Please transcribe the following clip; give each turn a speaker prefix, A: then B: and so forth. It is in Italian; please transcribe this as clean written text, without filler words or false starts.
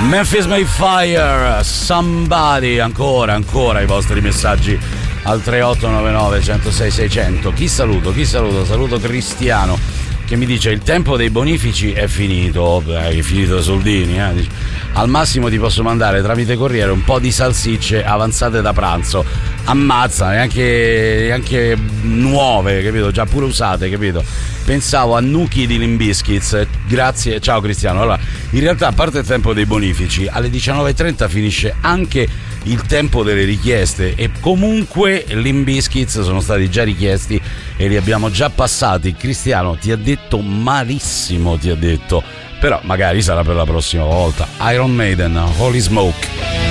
A: Memphis Mayfire, Somebody. Ancora i vostri messaggi al 3899 106 600. Chi saluto? Saluto Cristiano che mi dice: il tempo dei bonifici è finito. È finito i soldini, al massimo ti posso mandare tramite corriere un po' di salsicce avanzate da pranzo. Ammazza, e anche nuove, capito? Già pure usate, capito? Pensavo a Nuki di Limp Bizkit. Grazie, ciao Cristiano. Allora, in realtà, a parte il tempo dei bonifici, alle 19:30 finisce anche il tempo delle richieste, e comunque Limp Bizkit sono stati già richiesti e li abbiamo già passati. Cristiano ti ha detto malissimo, però magari sarà per la prossima volta. Iron Maiden, Holy Smoke.